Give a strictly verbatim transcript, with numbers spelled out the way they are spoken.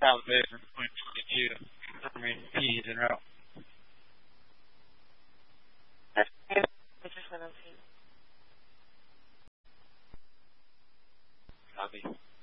thousand days in twenty twenty-two for me, P's in route. That's good. I just went on to. Copy.